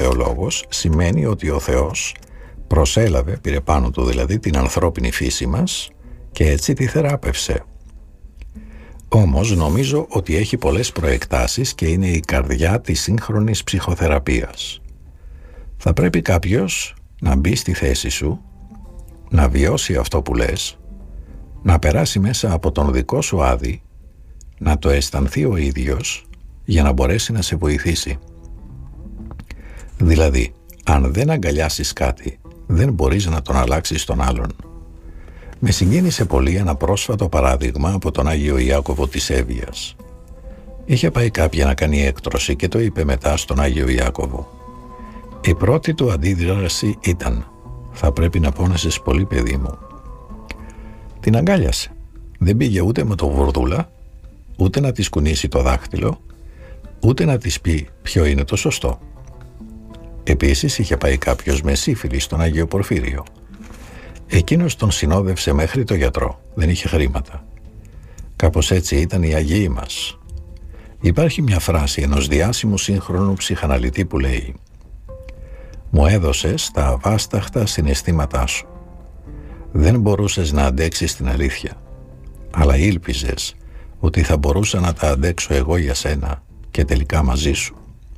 θεολόγος, σημαίνει ότι ο Θεός προσέλαβε, πήρε πάνω του δηλαδή, την ανθρώπινη φύση μας και έτσι τη θεράπευσε. Όμως νομίζω ότι έχει πολλές προεκτάσεις και είναι η καρδιά της σύγχρονης ψυχοθεραπείας. Θα πρέπει κάποιος να μπει στη θέση σου, να βιώσει αυτό που λες, να περάσει μέσα από τον δικό σου άδη, να το αισθανθεί ο ίδιος για να μπορέσει να σε βοηθήσει. Δηλαδή, αν δεν αγκαλιάσεις κάτι, δεν μπορείς να τον αλλάξεις τον άλλον. Με συγκίνησε πολύ ένα πρόσφατο παράδειγμα από τον Άγιο Ιάκωβο της Εύβοιας. Είχε πάει κάποια να κάνει έκτρωση και το είπε μετά στον Άγιο Ιάκωβο. Η πρώτη του αντίδραση ήταν «Θα πρέπει να πόνεσες πολύ, παιδί μου». Την αγκάλιασε. Δεν πήγε ούτε με το βουρδούλα, ούτε να της κουνήσει το δάχτυλο, ούτε να της πει ποιο είναι το σωστό. Επίσης είχε πάει κάποιος με σύφυλλη στον Άγιο Πορφύριο. Εκείνος τον συνόδευσε μέχρι το γιατρό. Δεν είχε χρήματα. Κάπως έτσι ήταν οι Αγίοι μας. Υπάρχει μια φράση ενός διάσημου σύγχρονου ψυχαναλυτή που λέει «Μου έδωσες τα αβάσταχτα συναισθήματά σου. Δεν μπορούσες να αντέξεις την αλήθεια, αλλά ήλπιζες ότι θα μπορούσα να τα αντέξω εγώ για σένα και τελικά μαζί σου».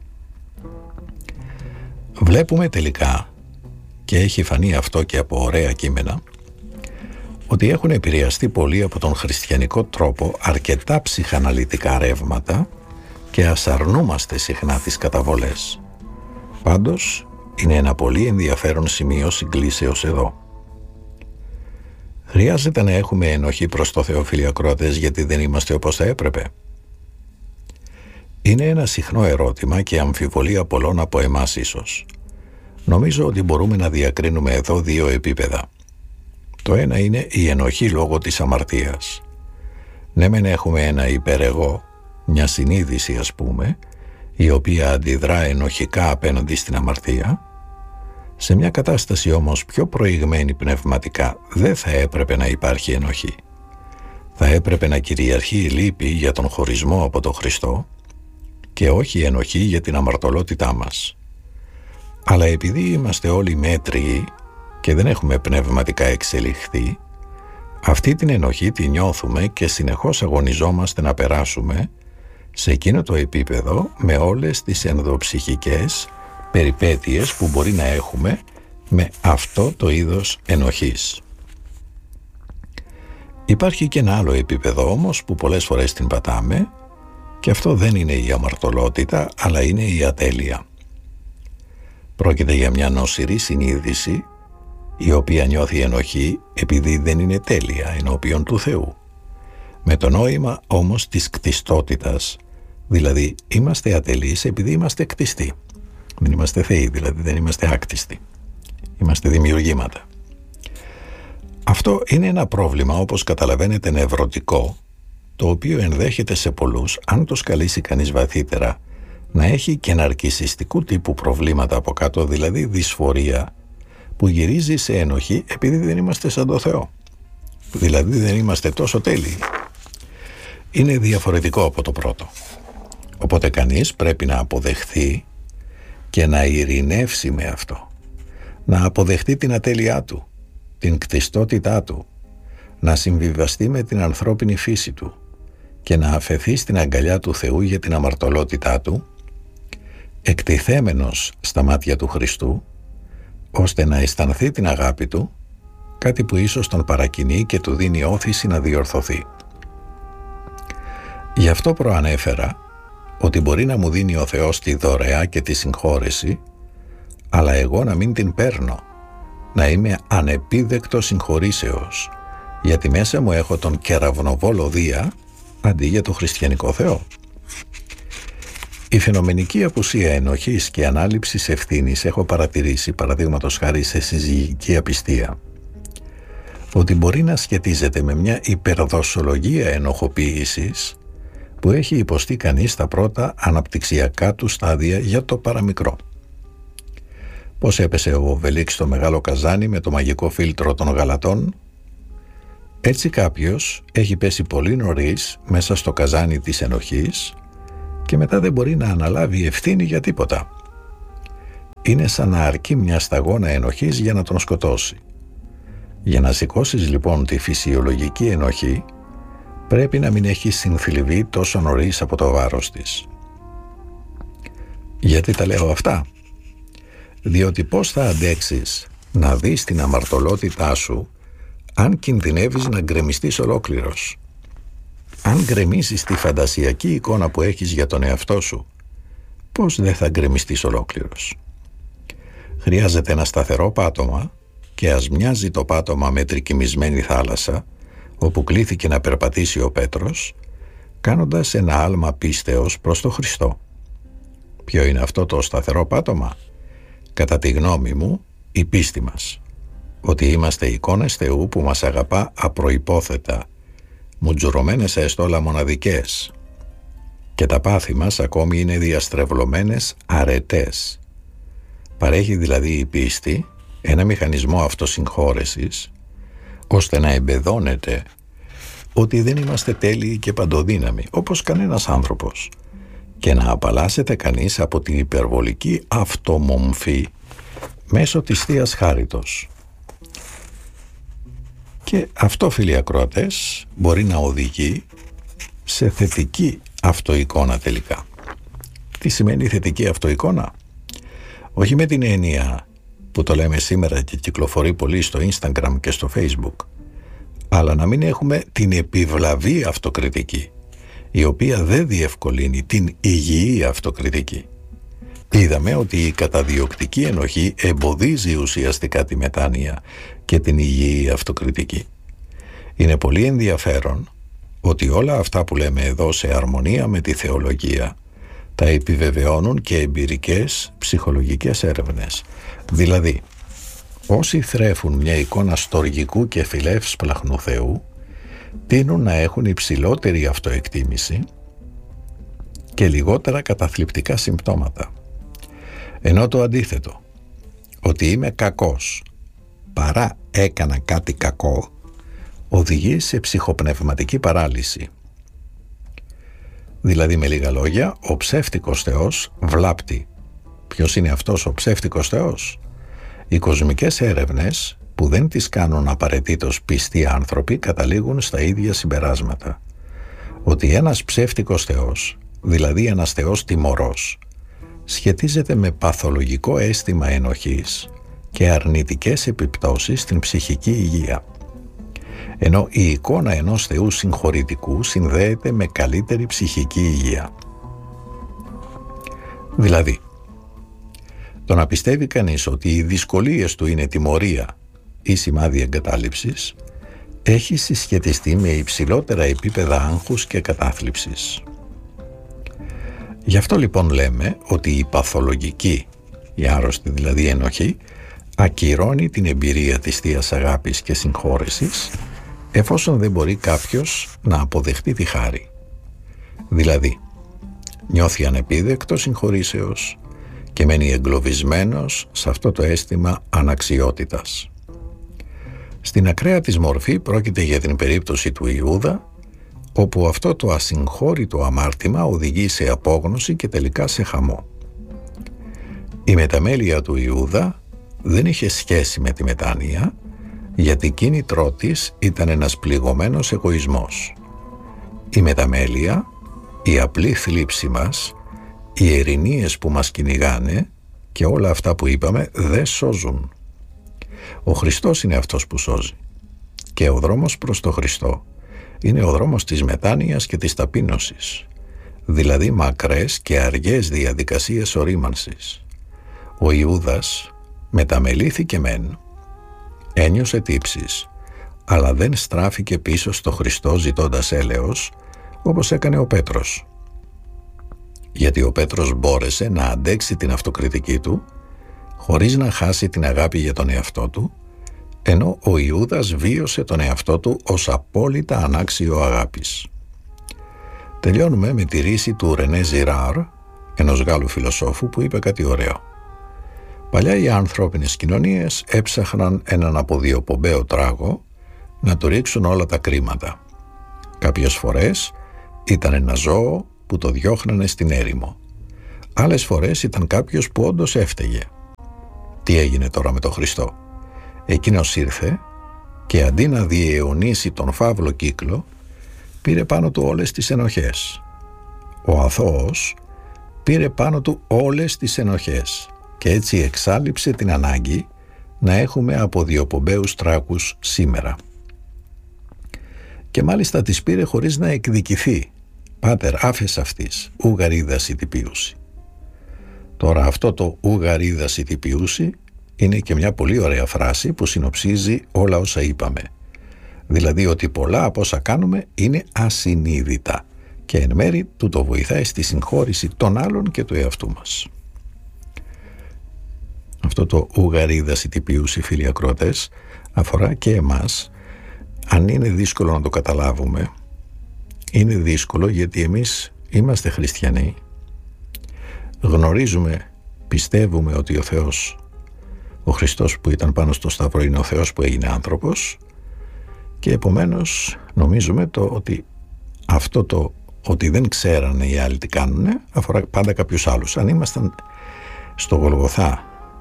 Βλέπουμε τελικά, και έχει φανεί αυτό και από ωραία κείμενα, ότι έχουν επηρεαστεί πολύ από τον χριστιανικό τρόπο αρκετά ψυχαναλυτικά ρεύματα και ας αρνούμαστε συχνά τις καταβολές. Πάντως, είναι ένα πολύ ενδιαφέρον σημείο συγκλήσεως εδώ. Χρειάζεται να έχουμε ενοχή προς το Θεό, φίλοι ακροατές, γιατί δεν είμαστε όπως θα έπρεπε? Είναι ένα συχνό ερώτημα και αμφιβολία πολλών από εμάς ίσως. Νομίζω ότι μπορούμε να διακρίνουμε εδώ δύο επίπεδα. Το ένα είναι η ενοχή λόγω της αμαρτίας. Ναι, μεν έχουμε ένα υπερεγώ, μια συνείδηση ας πούμε, η οποία αντιδρά ενοχικά απέναντι στην αμαρτία. Σε μια κατάσταση όμως πιο προηγμένη πνευματικά δεν θα έπρεπε να υπάρχει ενοχή. Θα έπρεπε να κυριαρχεί η λύπη για τον χωρισμό από τον Χριστό και όχι η ενοχή για την αμαρτωλότητά μας. Αλλά επειδή είμαστε όλοι μέτριοι και δεν έχουμε πνευματικά εξελιχθεί, αυτή την ενοχή τη νιώθουμε και συνεχώς αγωνιζόμαστε να περάσουμε σε εκείνο το επίπεδο με όλες τις ενδοψυχικές περιπέτειες που μπορεί να έχουμε με αυτό το είδος ενοχής. Υπάρχει και ένα άλλο επίπεδο όμως που πολλές φορές την πατάμε και αυτό δεν είναι η αμαρτωλότητα αλλά είναι η ατέλεια. Πρόκειται για μια νοσηρή συνείδηση η οποία νιώθει ενοχή επειδή δεν είναι τέλεια ενώπιον του Θεού. Με το νόημα όμως της κτιστότητας, δηλαδή είμαστε ατελείς επειδή είμαστε κτιστοί. Δεν είμαστε θεοί, δηλαδή δεν είμαστε άκτιστοι. Είμαστε δημιουργήματα. Αυτό είναι ένα πρόβλημα, όπως καταλαβαίνετε, νευρωτικό, το οποίο ενδέχεται σε πολλούς, αν το σκαλίσει κανείς βαθύτερα, να έχει και ναρκισσιστικού τύπου προβλήματα από κάτω, δηλαδή δυσφορία, που γυρίζει σε ενοχή επειδή δεν είμαστε σαν το Θεό. Δηλαδή δεν είμαστε τόσο τέλειοι. Είναι διαφορετικό από το πρώτο. Οπότε κανείς πρέπει να αποδεχθεί και να ειρηνεύσει με αυτό. Να αποδεχτεί την ατέλειά του, την κτιστότητά του, να συμβιβαστεί με την ανθρώπινη φύση του και να αφαιθεί στην αγκαλιά του Θεού για την αμαρτωλότητά του, εκτιθέμενος στα μάτια του Χριστού, ώστε να αισθανθεί την αγάπη του, κάτι που ίσως τον παρακινεί και του δίνει όθηση να διορθωθεί. Γι' αυτό προανέφερα ότι μπορεί να μου δίνει ο Θεός τη δωρεά και τη συγχώρεση, αλλά εγώ να μην την παίρνω, να είμαι ανεπίδεκτο συγχωρήσεως, γιατί μέσα μου έχω τον κεραυνοβόλο Δία αντί για το χριστιανικό Θεό. Η φαινομενική απουσία ενοχής και ανάληψης ευθύνης έχω παρατηρήσει, παραδείγματος χάρη σε συζυγική απιστία, ότι μπορεί να σχετίζεται με μια υπερδοσολογία ενοχοποίησης που έχει υποστεί κανείς στα πρώτα αναπτυξιακά του στάδια για το παραμικρό. Πώς έπεσε ο Οβελίξ στο μεγάλο καζάνι με το μαγικό φίλτρο των γαλατών, έτσι κάποιος έχει πέσει πολύ νωρίς μέσα στο καζάνι της ενοχής και μετά δεν μπορεί να αναλάβει ευθύνη για τίποτα. είναι σαν να αρκεί μια σταγόνα ενοχής για να τον σκοτώσει. Για να σηκώσεις λοιπόν τη φυσιολογική ενοχή, πρέπει να μην έχει συνθλιβεί τόσο νωρίς από το βάρος της. Γιατί τα λέω αυτά? Διότι πώς θα αντέξεις να δεις την αμαρτωλότητά σου αν κινδυνεύεις να γκρεμιστείς ολόκληρος? Αν γκρεμίσεις τη φαντασιακή εικόνα που έχεις για τον εαυτό σου, πώς δεν θα γκρεμιστείς ολόκληρος? Χρειάζεται ένα σταθερό πάτωμα, και ας μοιάζει το πάτωμα με τρικυμισμένη θάλασσα, όπου κλήθηκε να περπατήσει ο Πέτρος, κάνοντας ένα άλμα πίστεως προς τον Χριστό. Ποιο είναι αυτό το σταθερό πάτωμα? Κατά τη γνώμη μου, η πίστη μας, ότι είμαστε εικόνες Θεού που μας αγαπά απροϋπόθετα, μουτζουρωμένες έστω μοναδικές, και τα πάθη μας ακόμη είναι διαστρεβλωμένες αρετές. Παρέχει δηλαδή η πίστη ένα μηχανισμό αυτοσυγχώρεσης, ώστε να εμπεδώνεται ότι δεν είμαστε τέλειοι και παντοδύναμοι όπως κανένας άνθρωπος, και να απαλλάσσεται κανείς από την υπερβολική αυτομομφή μέσω της Θείας Χάριτος. Και αυτό, φίλοι ακροατές, μπορεί να οδηγεί σε θετική αυτοεικόνα τελικά. Τι σημαίνει θετική αυτοεικόνα? Όχι με την έννοια που το λέμε σήμερα και κυκλοφορεί πολύ στο Instagram και στο Facebook, αλλά να μην έχουμε την επιβλαβή αυτοκριτική, η οποία δεν διευκολύνει την υγιή αυτοκριτική. Είδαμε ότι η καταδιοκτική ενοχή εμποδίζει ουσιαστικά τη μετάνοια και την υγιή αυτοκριτική. Είναι πολύ ενδιαφέρον ότι όλα αυτά που λέμε εδώ σε αρμονία με τη θεολογία τα επιβεβαιώνουν και εμπειρικές ψυχολογικές έρευνες. Δηλαδή, όσοι θρέφουν μια εικόνα στοργικού και φιλεύσπλαχνου Θεού τείνουν να έχουν υψηλότερη αυτοεκτίμηση και λιγότερα καταθλιπτικά συμπτώματα. Ενώ το αντίθετο, ότι είμαι κακός παρά έκανα κάτι κακό, οδηγεί σε ψυχοπνευματική παράλυση. Δηλαδή, με λίγα λόγια, ο ψεύτικος Θεός βλάπτει. Ποιος είναι αυτός ο ψεύτικος Θεός? Οι κοσμικές έρευνες, που δεν τις κάνουν απαραίτητος πιστοί άνθρωποι, καταλήγουν στα ίδια συμπεράσματα. Ότι ένας ψεύτικος Θεός, δηλαδή ένας Θεός τιμωρός, σχετίζεται με παθολογικό αίσθημα ενοχής και αρνητικές επιπτώσεις στην ψυχική υγεία. Ενώ η εικόνα ενός Θεού συγχωρητικού συνδέεται με καλύτερη ψυχική υγεία. Δηλαδή, το να πιστεύει κανείς ότι οι δυσκολίες του είναι τιμωρία ή σημάδι εγκατάλειψης, έχει συσχετιστεί με υψηλότερα επίπεδα άγχους και κατάθλιψης. Γι' αυτό λοιπόν λέμε ότι η παθολογική, η άρρωστη δηλαδή ενοχή, ακυρώνει την εμπειρία της Θείας Αγάπης και συγχώρεσης, εφόσον δεν μπορεί κάποιος να αποδεχτεί τη χάρη. Δηλαδή, νιώθει ανεπίδεκτο συγχωρήσεως και μένει εγκλωβισμένος σε αυτό το αίσθημα αναξιότητας. Στην ακραία της μορφή πρόκειται για την περίπτωση του Ιούδα, όπου αυτό το ασυγχώρητο αμάρτημα οδηγεί σε απόγνωση και τελικά σε χαμό. Η μεταμέλεια του Ιούδα δεν είχε σχέση με τη μετάνοια, γιατί κίνητρό της ήταν ένας πληγωμένος εγωισμός. Η μεταμέλεια, η απλή θλίψη μας, οι ερηνίες που μας κυνηγάνε και όλα αυτά που είπαμε δεν σώζουν. Ο Χριστός είναι αυτός που σώζει. Και ο δρόμος προς το Χριστό είναι ο δρόμος της μετάνοιας και της ταπείνωσης, δηλαδή μακρές και αργές διαδικασίες ορίμανσης. Ο Ιούδας μεταμελήθηκε μεν, ένιωσε τύψεις, αλλά δεν στράφηκε πίσω στο Χριστό ζητώντας έλεος, όπως έκανε ο Πέτρος. Γιατί ο Πέτρος μπόρεσε να αντέξει την αυτοκριτική του, χωρίς να χάσει την αγάπη για τον εαυτό του, ενώ ο Ιούδας βίωσε τον εαυτό του ως απόλυτα ανάξιο αγάπης. Τελειώνουμε με τη ρίση του Ρενέ Ζιράρ, ενός Γάλλου φιλοσόφου, που είπε κάτι ωραίο. Παλιά οι ανθρώπινες κοινωνίες έψαχναν έναν αποδιοπομπαίο τράγο να του ρίξουν όλα τα κρίματα. Κάποιες φορές ήταν ένα ζώο που το διώχνανε στην έρημο. Άλλες φορές ήταν κάποιος που όντως έφταιγε Τι έγινε τώρα με τον Χριστό? Εκείνος ήρθε και αντί να διαιωνίσει τον φαύλο κύκλο, πήρε πάνω του όλες τις ενοχές. Ο αθώος πήρε πάνω του όλες τις ενοχές και έτσι εξάλειψε την ανάγκη να έχουμε αποδιοπομπαίους τράκους σήμερα. Και μάλιστα τις πήρε χωρίς να εκδικηθεί. Πάτερ άφες αυτής, ουγαρίδας ητυπίουσι. Τώρα αυτό το ουγαρίδας ητυπίουσι είναι και μια πολύ ωραία φράση που συνοψίζει όλα όσα είπαμε. Δηλαδή ότι πολλά από όσα κάνουμε είναι ασυνείδητα και εν μέρει τούτο βοηθάει στη συγχώρηση των άλλων και του εαυτού μας. Αυτό το ουγαρίδας ητυπίουσι, φίλοι ακροατές, αφορά και εμάς. Αν είναι δύσκολο να το καταλάβουμε, είναι δύσκολο γιατί εμείς είμαστε χριστιανοί, γνωρίζουμε, πιστεύουμε ότι ο Θεός, ο Χριστός που ήταν πάνω στο Σταυρό είναι ο Θεός που έγινε άνθρωπος και επομένως νομίζουμε ότι αυτό το ότι δεν ξέρανε οι άλλοι τι κάνουνε αφορά πάντα κάποιους άλλους. Αν ήμασταν στο Γολγοθά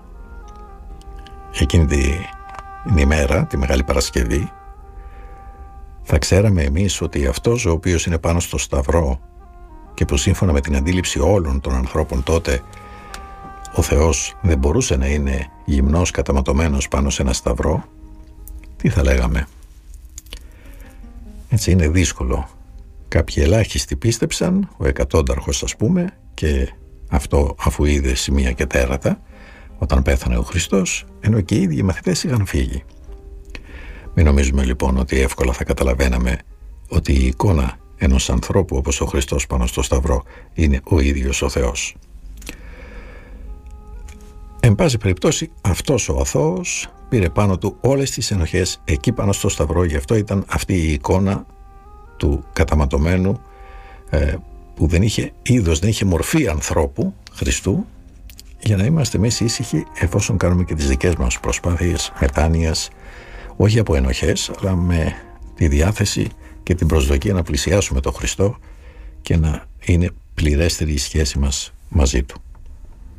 εκείνη την ημέρα, τη Μεγάλη Παρασκευή, θα ξέραμε εμείς ότι αυτός ο οποίος είναι πάνω στο Σταυρό και που σύμφωνα με την αντίληψη όλων των ανθρώπων τότε ο Θεός δεν μπορούσε να είναι γυμνός καταματωμένος πάνω σε ένα σταυρό, τι θα λέγαμε? Έτσι είναι δύσκολο. Κάποιοι ελάχιστοι πίστεψαν, ο εκατόνταρχος ας πούμε, και αυτό αφού είδε σημεία και τέρατα όταν πέθανε ο Χριστός, ενώ και οι ίδιοι μαθητές είχαν φύγει. Μην νομίζουμε λοιπόν ότι εύκολα θα καταλαβαίναμε ότι η εικόνα ενός ανθρώπου όπως ο Χριστός πάνω στο Σταυρό είναι ο ίδιος ο Θεός. Εν πάση περιπτώσει, αυτός ο αθώος πήρε πάνω του όλες τις ενοχές εκεί πάνω στο Σταυρό, γι' αυτό ήταν αυτή η εικόνα του καταματωμένου που δεν είχε είδος, δεν είχε μορφή ανθρώπου, Χριστού, για να είμαστε εμείς ήσυχοι εφόσον κάνουμε και τις δικές μας προσπάθειες μετάνοιας, όχι από ενοχές, αλλά με τη διάθεση και την προσδοκία να πλησιάσουμε τον Χριστό και να είναι πληρέστερη η σχέση μας μαζί Του.